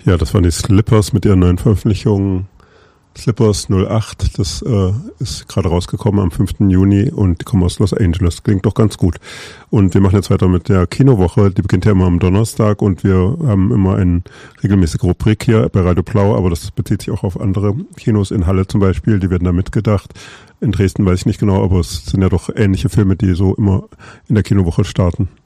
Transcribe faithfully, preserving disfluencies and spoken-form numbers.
Ja, das waren die Slippers mit ihrer neuen Veröffentlichung Slippers null acht. Das äh, ist gerade rausgekommen am fünften Juni und die kommen aus Los Angeles. Klingt doch ganz gut. Und wir machen jetzt weiter mit der Kinowoche. Die beginnt ja immer am Donnerstag und wir haben immer eine regelmäßige Rubrik hier bei Radio Blau, aber das bezieht sich auch auf andere Kinos in Halle zum Beispiel. Die werden da mitgedacht. In Dresden weiß ich nicht genau, aber es sind ja doch ähnliche Filme, die so immer in der Kinowoche starten.